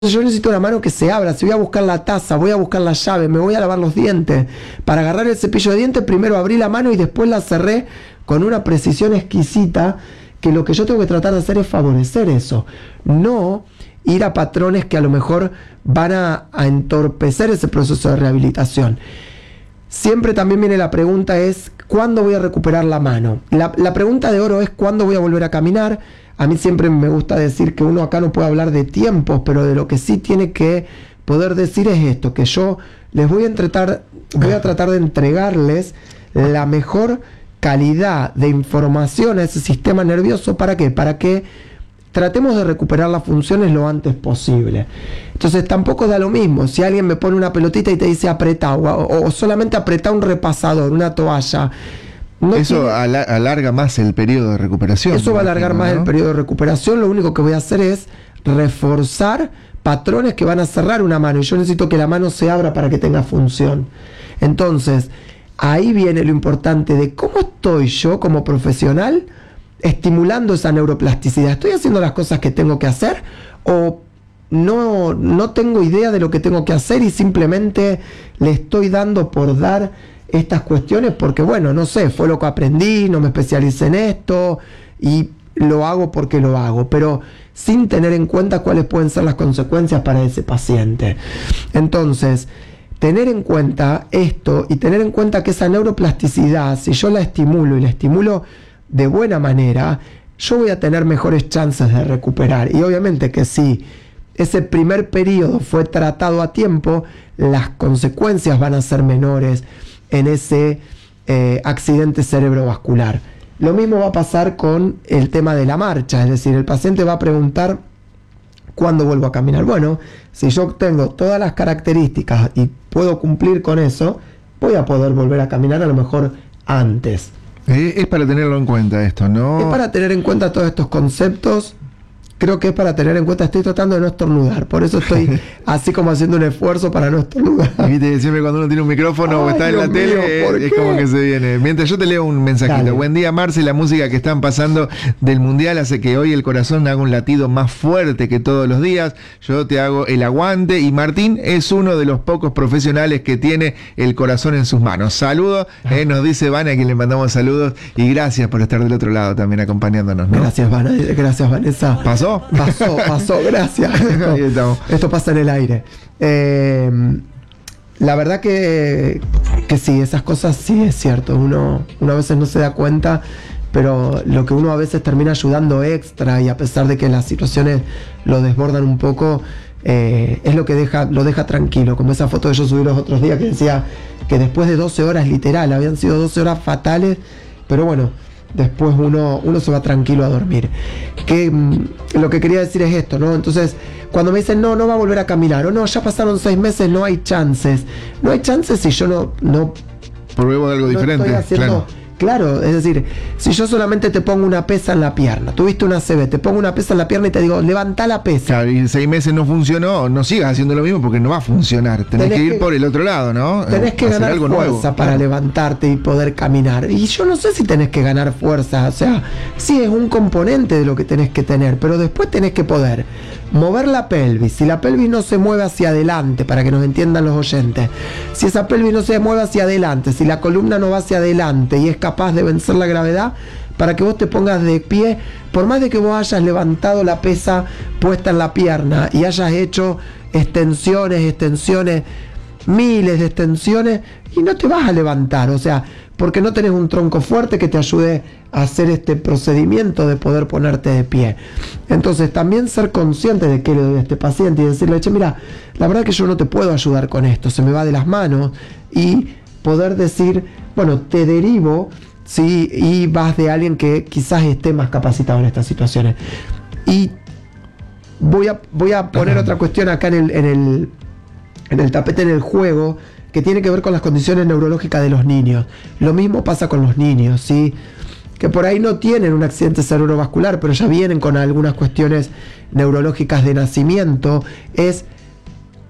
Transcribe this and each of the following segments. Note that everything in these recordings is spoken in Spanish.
yo necesito una mano que se abra. Si voy a buscar la taza, voy a buscar la llave, me voy a lavar los dientes, para agarrar el cepillo de dientes, primero abrí la mano y después la cerré con una precisión exquisita, que lo que yo tengo que tratar de hacer es favorecer eso, no ir a patrones que a lo mejor van a entorpecer ese proceso de rehabilitación. Siempre también viene la pregunta es, ¿cuándo voy a recuperar la mano? La pregunta de oro es, ¿cuándo voy a volver a caminar? A mí siempre me gusta decir que uno acá no puede hablar de tiempos, pero de lo que sí tiene que poder decir es esto, que yo les voy a tratar de entregarles la mejor calidad de información a ese sistema nervioso. ¿Para qué? Para que tratemos de recuperar las funciones lo antes posible. Entonces tampoco da lo mismo si alguien me pone una pelotita y te dice apretá, o solamente apretá un repasador, una toalla. No eso alarga más el periodo de recuperación. Eso va a alargar más el periodo de recuperación. Lo único que voy a hacer es reforzar patrones que van a cerrar una mano, y yo necesito que la mano se abra para que tenga función. Entonces, ahí viene lo importante de cómo estoy yo como profesional estimulando esa neuroplasticidad. ¿Estoy haciendo las cosas que tengo que hacer o no tengo idea de lo que tengo que hacer y simplemente le estoy dando por dar estas cuestiones porque, bueno, no sé, fue lo que aprendí, no me especialicé en esto y lo hago porque lo hago, pero sin tener en cuenta cuáles pueden ser las consecuencias para ese paciente? Entonces, tener en cuenta esto y tener en cuenta que esa neuroplasticidad, si yo la estimulo y la estimulo de buena manera, yo voy a tener mejores chances de recuperar. Y obviamente que si ese primer periodo fue tratado a tiempo, las consecuencias van a ser menores en ese accidente cerebrovascular. Lo mismo va a pasar con el tema de la marcha, es decir, el paciente va a preguntar ¿cuándo vuelvo a caminar? Bueno, si yo tengo todas las características y puedo cumplir con eso, voy a poder volver a caminar a lo mejor antes. Es para tenerlo en cuenta esto, ¿no? Es para tener en cuenta todos estos conceptos. Creo que es para tener en cuenta, estoy tratando de no estornudar, por eso estoy así como haciendo un esfuerzo para no estornudar. Y viste, siempre cuando uno tiene un micrófono o está en la tele, es como que se viene. Mientras yo te leo un mensajito. Dale. Buen día, Marce, la música que están pasando del Mundial hace que hoy el corazón haga un latido más fuerte que todos los días. Yo te hago el aguante y Martín es uno de los pocos profesionales que tiene el corazón en sus manos. Saludos, nos dice Vane, a quien le mandamos saludos y gracias por estar del otro lado también acompañándonos, ¿no? Gracias, Vanessa. ¿Pasó? Pasó, gracias. Esto pasa en el aire. La verdad que sí, esas cosas sí es cierto. Uno a veces no se da cuenta, pero lo que uno a veces termina ayudando extra, y a pesar de que las situaciones lo desbordan un poco, es lo que lo deja tranquilo. Como esa foto que yo subí los otros días que decía que después de 12 horas, literal, habían sido 12 horas fatales, pero bueno, después uno se va tranquilo a dormir. Lo que quería decir es esto, ¿no? Entonces, cuando me dicen, no va a volver a caminar, o no, ya pasaron 6 meses, no hay chances. No hay chances si yo no pruebo de algo diferente, estoy haciendo, claro, es decir, si yo solamente te pongo una pesa en la pierna, tuviste una ACV, te pongo una pesa en la pierna y te digo, levantá la pesa. Claro, y en 6 meses no funcionó, no sigas haciendo lo mismo porque no va a funcionar. Tenés que ir por el otro lado, ¿no? Tenés que ganar algo fuerza nuevo para levantarte y poder caminar. Y yo no sé si tenés que ganar fuerza, o sea, sí es un componente de lo que tenés que tener, pero después tenés que poder mover la pelvis. Si la pelvis no se mueve hacia adelante, para que nos entiendan los oyentes, si esa pelvis no se mueve hacia adelante, si la columna no va hacia adelante y es capaz de vencer la gravedad, para que vos te pongas de pie, por más de que vos hayas levantado la pesa puesta en la pierna y hayas hecho extensiones, miles de extensiones, y no te vas a levantar, o sea, porque no tenés un tronco fuerte que te ayude a hacer este procedimiento de poder ponerte de pie. Entonces también ser consciente de qué le doy a este paciente y decirle, che, mira, la verdad que yo no te puedo ayudar con esto, se me va de las manos, y poder decir, bueno, te derivo, ¿sí? Y vas de alguien que quizás esté más capacitado en estas situaciones. Y voy a poner otra cuestión acá en el tapete, en el juego, que tiene que ver con las condiciones neurológicas de los niños. Lo mismo pasa con los niños, ¿sí? Que por ahí no tienen un accidente cerebrovascular, pero ya vienen con algunas cuestiones neurológicas de nacimiento. Es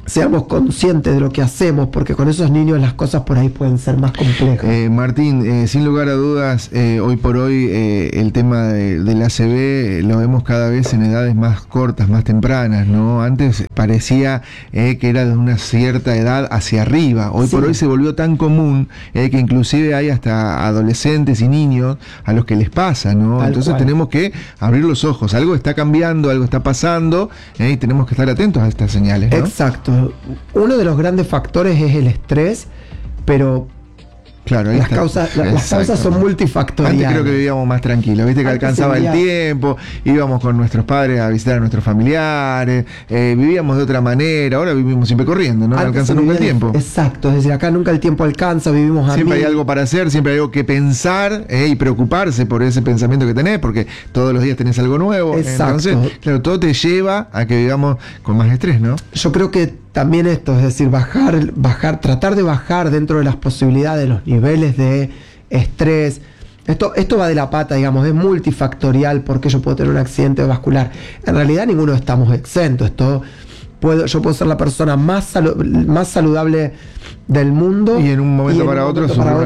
seamos conscientes de lo que hacemos, porque con esos niños las cosas por ahí pueden ser más complejas. Martín, sin lugar a dudas, hoy por hoy el tema del ACV lo vemos cada vez en edades más cortas, más tempranas, ¿no? Antes parecía que era de una cierta edad hacia arriba. Hoy por hoy se volvió tan común que inclusive hay hasta adolescentes y niños a los que les pasa, ¿no? Entonces tenemos que abrir los ojos. Algo está cambiando, algo está pasando y tenemos que estar atentos a estas señales, ¿no? Exacto. Uno de los grandes factores es el estrés, pero claro, las causas son multifactoriales. Antes creo que vivíamos más tranquilos, viste que alcanzaba el tiempo, íbamos con nuestros padres a visitar a nuestros familiares, vivíamos de otra manera, ahora vivimos siempre corriendo, no alcanza nunca el tiempo. Exacto, es decir, acá nunca el tiempo alcanza, vivimos a siempre hay algo para hacer, siempre hay algo que pensar y preocuparse por ese pensamiento que tenés, porque todos los días tenés algo nuevo. Exacto. Entonces, claro, todo te lleva a que vivamos con más estrés, ¿no? Yo creo que también esto, es decir, tratar de bajar dentro de las posibilidades los niveles de estrés. Esto va de la pata, digamos, es multifactorial porque yo puedo tener un accidente vascular. En realidad ninguno estamos exentos. Yo puedo ser la persona más saludable del mundo. Y en un momento para otro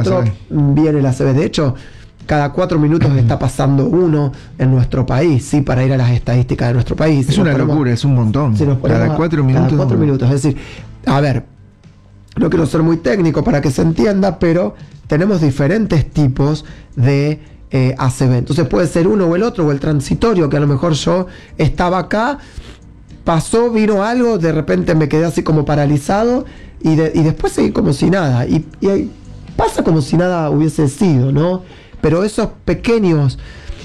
viene la ACV. De hecho, cada 4 minutos está pasando uno en nuestro país, sí, para ir a las estadísticas de nuestro país. Es una locura, es un montón. Cada 4 minutos. Cada 4 minutos. Es decir, a ver, no quiero ser muy técnico para que se entienda, pero tenemos diferentes tipos de ACV. Entonces puede ser uno o el otro, o el transitorio, que a lo mejor yo estaba acá, pasó, vino algo, de repente me quedé así como paralizado, y después seguí como si nada. Y pasa como si nada hubiese sido, ¿no? Pero esos pequeños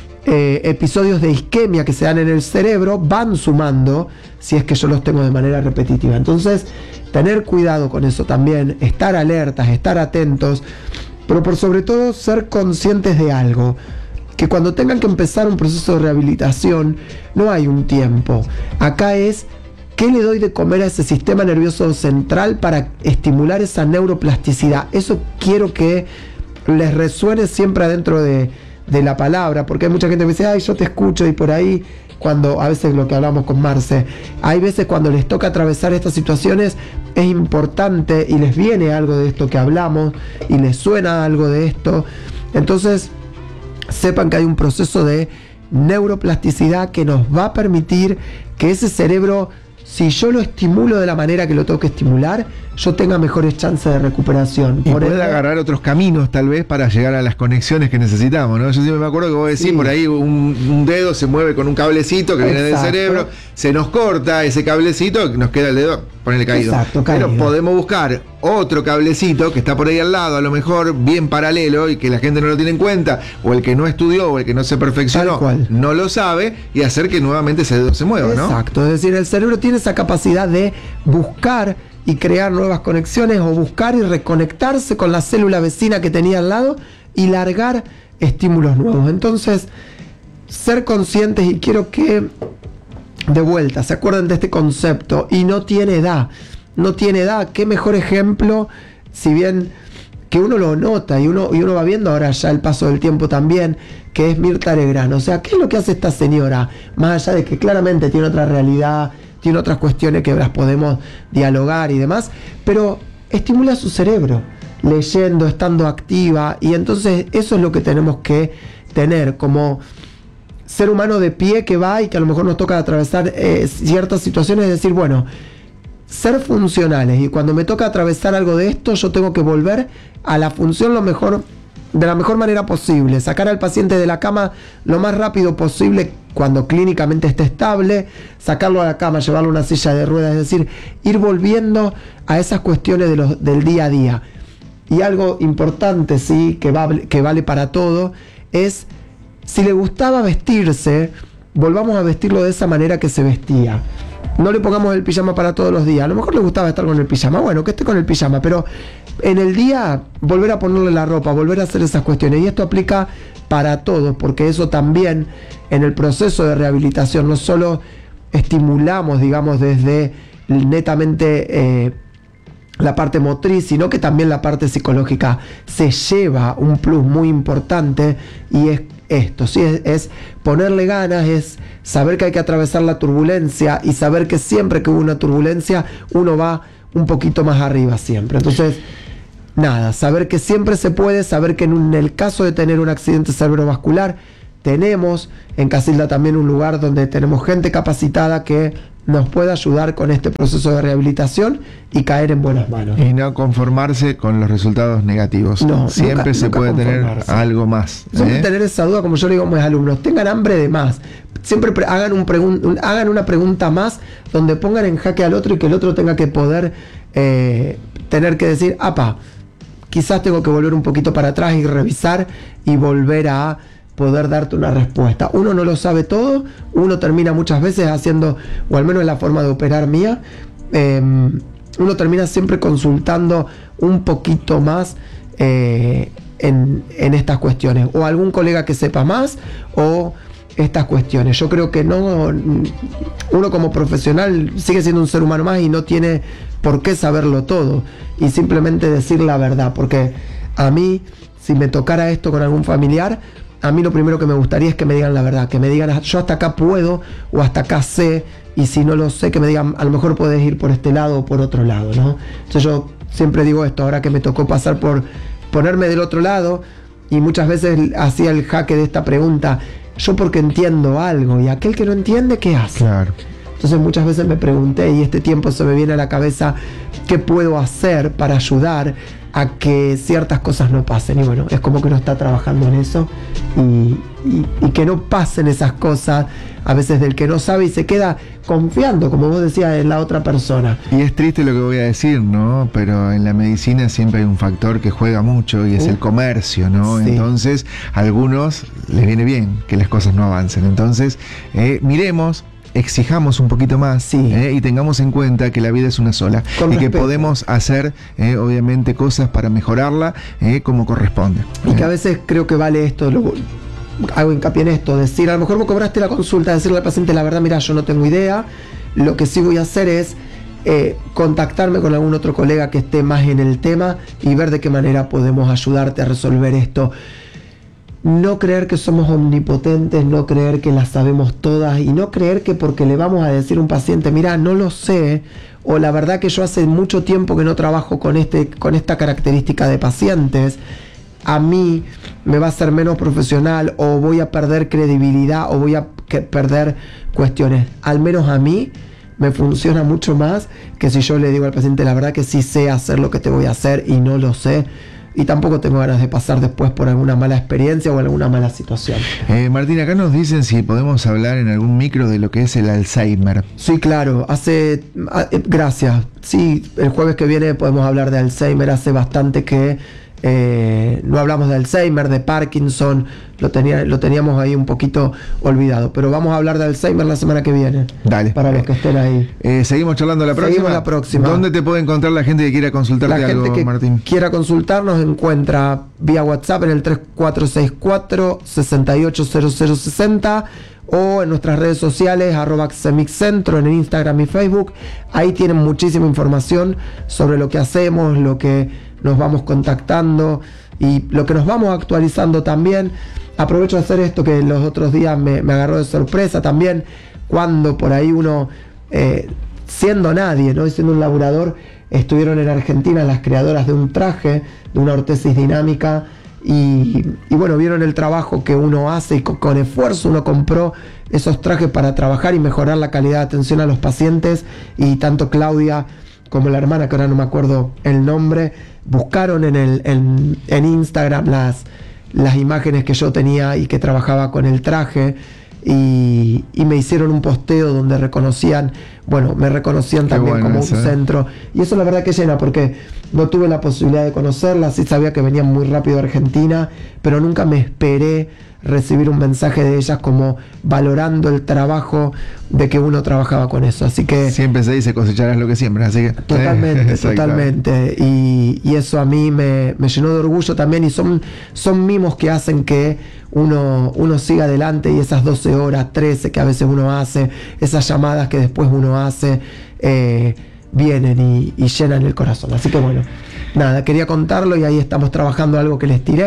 episodios de isquemia que se dan en el cerebro van sumando si es que yo los tengo de manera repetitiva. Entonces, tener cuidado con eso también, estar alertas, estar atentos, pero por sobre todo ser conscientes de algo, que cuando tengan que empezar un proceso de rehabilitación no hay un tiempo. Acá es ¿qué le doy de comer a ese sistema nervioso central para estimular esa neuroplasticidad? Eso quiero que les resuene siempre adentro de la palabra, porque hay mucha gente que me dice, ay, yo te escucho, y por ahí, cuando a veces lo que hablamos con Marce, hay veces cuando les toca atravesar estas situaciones, es importante y les viene algo de esto que hablamos, y les suena algo de esto, entonces sepan que hay un proceso de neuroplasticidad que nos va a permitir que ese cerebro, si yo lo estimulo de la manera que lo tengo que estimular, yo tenga mejores chances de recuperación. Y puede agarrar otros caminos tal vez para llegar a las conexiones que necesitamos, ¿no? Yo siempre me acuerdo que vos decís, por ahí un dedo se mueve con un cablecito que viene del cerebro, se nos corta ese cablecito, nos queda el dedo, ponele caído. Pero podemos buscar otro cablecito que está por ahí al lado, a lo mejor bien paralelo, y que la gente no lo tiene en cuenta, o el que no estudió, o el que no se perfeccionó, no lo sabe, y hacer que nuevamente ese dedo se mueva, ¿no? Exacto, es decir, el cerebro tiene esa capacidad de buscar y crear nuevas conexiones, o buscar y reconectarse con la célula vecina que tenía al lado y largar estímulos nuevos. Entonces, ser conscientes, y quiero que de vuelta se acuerden de este concepto, y no tiene edad, qué mejor ejemplo, si bien que uno lo nota y uno va viendo ahora ya el paso del tiempo también, que es Mirta Legrand. O sea, ¿qué es lo que hace esta señora? Más allá de que claramente tiene otra realidad, tiene otras cuestiones que las podemos dialogar y demás, pero estimula su cerebro, leyendo, estando activa, y entonces eso es lo que tenemos que tener como ser humano de pie que va y que a lo mejor nos toca atravesar ciertas situaciones, es decir, bueno, ser funcionales, y cuando me toca atravesar algo de esto, yo tengo que volver a la función de la mejor manera posible, sacar al paciente de la cama lo más rápido posible cuando clínicamente esté estable, sacarlo a la cama, llevarlo a una silla de ruedas, es decir, ir volviendo a esas cuestiones del día a día. Y algo importante, sí, que vale para todo, es, si le gustaba vestirse, volvamos a vestirlo de esa manera que se vestía. No le pongamos el pijama para todos los días. A lo mejor le gustaba estar con el pijama. Bueno, que esté con el pijama, pero en el día volver a ponerle la ropa, volver a hacer esas cuestiones. Y esto aplica para todos, porque eso también en el proceso de rehabilitación no solo estimulamos, digamos, desde netamente la parte motriz, sino que también la parte psicológica se lleva un plus muy importante, y es esto, ¿sí? Es ponerle ganas, es saber que hay que atravesar la turbulencia y saber que siempre que hubo una turbulencia uno va un poquito más arriba siempre. Entonces, nada, saber que siempre se puede, saber que en el caso de tener un accidente cerebrovascular, tenemos en Casilda también un lugar donde tenemos gente capacitada que nos puede ayudar con este proceso de rehabilitación y caer en buenas manos. Y no conformarse con los resultados negativos. No, siempre se puede tener algo más. Siempre tener esa duda, como yo le digo a mis alumnos, tengan hambre de más. Siempre hagan una pregunta más donde pongan en jaque al otro y que el otro tenga que poder tener que decir, apa, quizás tengo que volver un poquito para atrás y revisar y volver a poder darte una respuesta. Uno no lo sabe todo, uno termina muchas veces haciendo, o al menos en la forma de operar mía, uno termina siempre consultando un poquito más en estas cuestiones, o algún colega que sepa más, o estas cuestiones. Yo creo que no, uno como profesional sigue siendo un ser humano más y no tiene por qué saberlo todo, y simplemente decir la verdad, porque a mí, si me tocara esto con algún familiar, a mí lo primero que me gustaría es que me digan la verdad, que me digan, yo hasta acá puedo o hasta acá sé, y si no lo sé, que me digan, a lo mejor puedes ir por este lado o por otro lado, ¿no? Entonces yo siempre digo esto, ahora que me tocó pasar por ponerme del otro lado, y muchas veces hacía el jaque de esta pregunta, yo porque entiendo algo, y aquel que no entiende, ¿qué hace? Claro. Entonces muchas veces me pregunté, y este tiempo se me viene a la cabeza, ¿qué puedo hacer para ayudar a que ciertas cosas no pasen? Y bueno, es como que uno está trabajando en eso, y que no pasen esas cosas, a veces del que no sabe y se queda confiando, como vos decías, en la otra persona. Y es triste lo que voy a decir, ¿no? Pero en la medicina siempre hay un factor que juega mucho y es el comercio, ¿no? Sí. Entonces, a algunos les viene bien que las cosas no avancen. Entonces, miremos, exijamos un poquito más, sí, y tengamos en cuenta que la vida es una sola con y respeto, que podemos hacer obviamente cosas para mejorarla como corresponde. Y que a veces creo que vale esto, hago hincapié en esto, decir, a lo mejor me cobraste la consulta, decirle al paciente la verdad, mira, yo no tengo idea, lo que sí voy a hacer es contactarme con algún otro colega que esté más en el tema y ver de qué manera podemos ayudarte a resolver esto. No creer que somos omnipotentes, no creer que las sabemos todas, y no creer que porque le vamos a decir a un paciente, mira, no lo sé, o la verdad que yo hace mucho tiempo que no trabajo con esta característica de pacientes, a mí me va a ser menos profesional, o voy a perder credibilidad, o voy a perder cuestiones. Al menos a mí me funciona mucho más que si yo le digo al paciente la verdad que sí sé hacer lo que te voy a hacer y no lo sé. Y tampoco tengo ganas de pasar después por alguna mala experiencia o alguna mala situación. Martín, acá nos dicen si podemos hablar en algún micro de lo que es el Alzheimer. Sí, claro. Gracias. Sí, el jueves que viene podemos hablar de Alzheimer. Hace bastante que no hablamos de Alzheimer, de Parkinson. Lo teníamos ahí un poquito olvidado. Pero vamos a hablar de Alzheimer la semana que viene. Dale. Para los que estén ahí. ¿Seguimos charlando la próxima? Seguimos la próxima. ¿Dónde te puede encontrar la gente que quiera consultarte algo, Martín? La gente que quiera consultarnos encuentra vía WhatsApp en el 3464-680060 o en nuestras redes sociales @Xemixcentro en Instagram y Facebook. Ahí tienen muchísima información sobre lo que hacemos, lo que nos vamos contactando y lo que nos vamos actualizando también. Aprovecho de hacer esto que los otros días me agarró de sorpresa también, cuando por ahí uno, siendo nadie, ¿no? Y siendo un laburador, estuvieron en Argentina las creadoras de un traje, de una ortesis dinámica, y bueno, vieron el trabajo que uno hace y con esfuerzo uno compró esos trajes para trabajar y mejorar la calidad de atención a los pacientes, y tanto Claudia como la hermana, que ahora no me acuerdo el nombre, buscaron en Instagram las imágenes que yo tenía y que trabajaba con el traje, y me hicieron un posteo donde me reconocían también como un centro, y eso la verdad que llena, porque no tuve la posibilidad de conocerla, sí sabía que venían muy rápido a Argentina, pero nunca me esperé recibir un mensaje de ellas como valorando el trabajo de que uno trabajaba con eso. Así que siempre se dice cosecharás lo que siembras, así que totalmente, y eso a mí me llenó de orgullo también, y son mimos que hacen que uno siga adelante, y esas 12 horas, 13 que a veces uno hace, esas llamadas que después uno hace, vienen y llenan el corazón. Así que bueno, nada, quería contarlo, y ahí estamos trabajando algo que les tiré,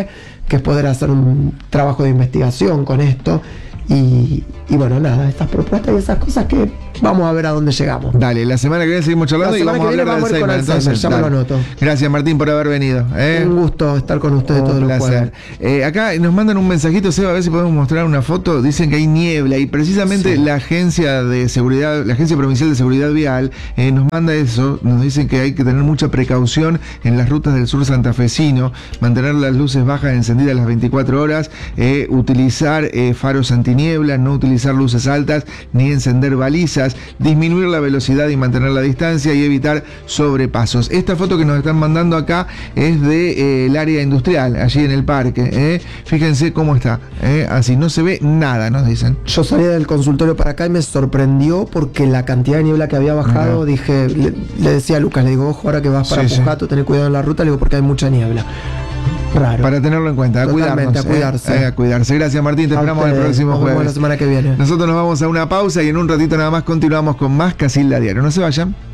que es poder hacer un trabajo de investigación con esto. Y bueno, nada, estas propuestas y esas cosas que vamos a ver a dónde llegamos. Dale, la semana que viene seguimos charlando y vamos a hablar de Alzheimer. Entonces, ya me lo anoto. Gracias, Martín, por haber venido. Un gusto estar con ustedes todos los jueves. Acá nos mandan un mensajito, Seba, a ver si podemos mostrar una foto. Dicen que hay niebla y precisamente la Agencia de Seguridad, la Agencia Provincial de Seguridad Vial, nos manda eso. Nos dicen que hay que tener mucha precaución en las rutas del sur santafesino, mantener las luces bajas encendidas las 24 horas, utilizar faros antiniebla, no utilizar luces altas ni encender balizas, disminuir la velocidad y mantener la distancia y evitar sobrepasos. Esta foto que nos están mandando acá es de el área industrial, allí en el parque. Fíjense cómo está. Así no se ve nada, nos dicen. Yo salí del consultorio para acá y me sorprendió porque la cantidad de niebla que había bajado, dije, le decía a Lucas, le digo, ojo, ahora que vas para Pujato, tenés cuidado en la ruta, le digo, porque hay mucha niebla. Raro. Para tenerlo en cuenta, a cuidarnos. A cuidarse. A cuidarse. Gracias, Martín. Te esperamos el próximo jueves. La semana que viene. Nosotros nos vamos a una pausa y en un ratito nada más continuamos con más Casilda Diario. No se vayan.